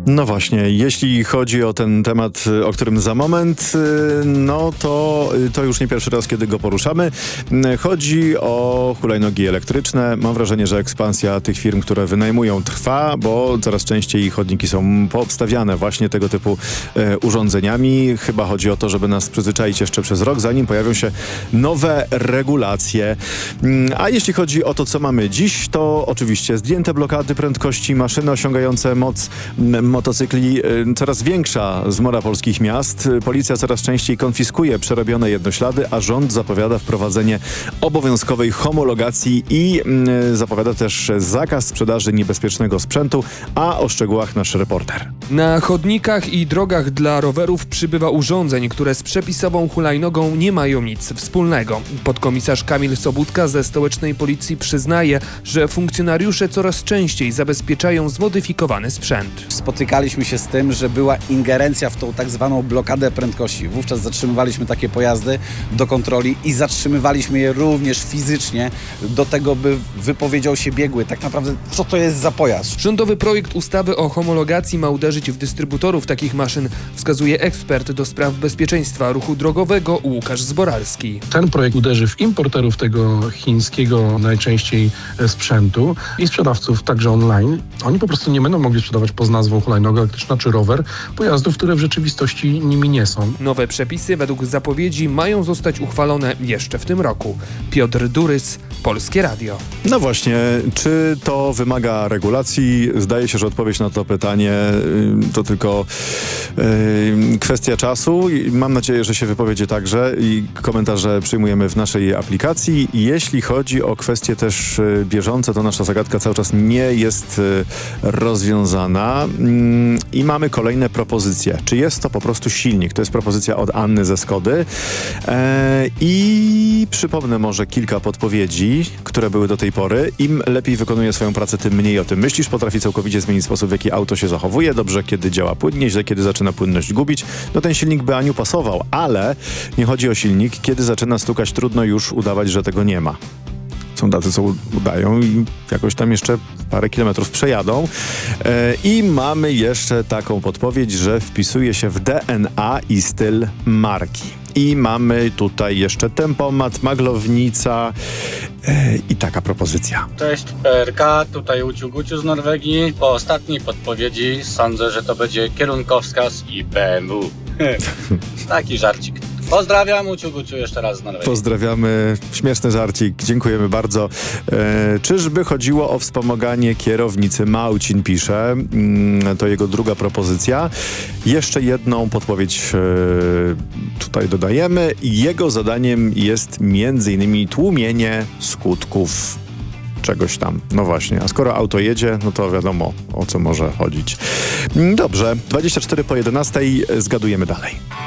No właśnie, jeśli chodzi o ten temat, o którym za moment, no to już nie pierwszy raz, kiedy go poruszamy. Chodzi o hulajnogi elektryczne. Mam wrażenie, że ekspansja tych firm, które wynajmują, trwa, bo coraz częściej chodniki są poobstawiane właśnie tego typu urządzeniami. Chyba chodzi o to, żeby nas przyzwyczaić jeszcze przez rok, zanim pojawią się nowe regulacje. A jeśli chodzi o to, co mamy dziś, to oczywiście zdjęte blokady prędkości, maszyny osiągające moc motocykli, coraz większa zmora polskich miast. Policja coraz częściej konfiskuje przerobione jednoślady, a rząd zapowiada wprowadzenie obowiązkowej homologacji i zapowiada też zakaz sprzedaży niebezpiecznego sprzętu, a o szczegółach nasz reporter. Na chodnikach i drogach dla rowerów przybywa urządzeń, które z przepisową hulajnogą nie mają nic wspólnego. Podkomisarz Kamil Sobudka ze stołecznej policji przyznaje, że funkcjonariusze coraz częściej zabezpieczają zmodyfikowany sprzęt. Spotykaliśmy się z tym, że była ingerencja w tą tak zwaną blokadę prędkości. Wówczas zatrzymywaliśmy takie pojazdy do kontroli i zatrzymywaliśmy je również fizycznie do tego, by wypowiedział się biegły tak naprawdę, co to jest za pojazd. Rządowy projekt ustawy o homologacji ma uderzyć w dystrybutorów takich maszyn, wskazuje ekspert do spraw bezpieczeństwa ruchu drogowego Łukasz Zboralski. Ten projekt uderzy w importerów tego chińskiego najczęściej sprzętu i sprzedawców także online. Oni po prostu nie będą mogli sprzedawać pod nazwą hulajnoga elektryczna czy rower pojazdów, które w rzeczywistości nimi nie są. Nowe przepisy według zapowiedzi mają zostać uchwalone jeszcze w tym roku. Piotr Durys, Polskie Radio. No właśnie, czy to wymaga regulacji? Zdaje się, że odpowiedź na to pytanie to tylko kwestia czasu. Mam nadzieję, że się wypowiedzie także i komentarze przyjmujemy w naszej aplikacji. Jeśli chodzi o kwestie też bieżące, to nasza zagadka cały czas nie jest rozwiązana i mamy kolejne propozycje. Czy jest to po prostu silnik? To jest propozycja od Anny ze Skody i przypomnę może kilka podpowiedzi, które były do tej pory. Im lepiej wykonuje swoją pracę, tym mniej o tym myślisz. Potrafi całkowicie zmienić sposób, w jaki auto się zachowuje. Dobrze, kiedy działa płynnie, źle, kiedy zaczyna płynność gubić. No ten silnik by Aniu pasował, ale nie chodzi o silnik. Kiedy zaczyna stukać, trudno już udawać, że tego nie ma. Są tacy, co udają i jakoś tam jeszcze parę kilometrów przejadą. I mamy jeszcze taką podpowiedź, że wpisuje się w DNA i styl marki. I mamy tutaj jeszcze tempomat, maglownica i taka propozycja. Cześć PRK, tutaj Uciu Guciu z Norwegii. Po ostatniej podpowiedzi sądzę, że to będzie kierunkowskaz i BMW. Taki żarcik. Pozdrawiam, Uciu Guciu jeszcze raz z Norwegii. Pozdrawiamy, śmieszny żarcik, dziękujemy bardzo. Czyżby chodziło o wspomaganie kierownicy? Małcin pisze, to jego druga propozycja. Jeszcze jedną podpowiedź tutaj dodajemy. Jego zadaniem jest m.in. tłumienie skutków czegoś tam. No właśnie, a skoro auto jedzie, no to wiadomo, o co może chodzić. Dobrze, 24 po 11, zgadujemy dalej.